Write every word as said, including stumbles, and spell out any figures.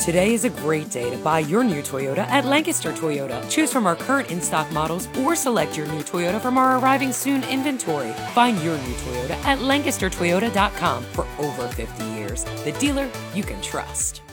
Today is a great day to buy your new Toyota at Lancaster Toyota. Choose from our current in-stock models or select your new Toyota from our arriving soon inventory. Find your new Toyota at lancaster toyota dot com for over fifty years. The dealer you can trust.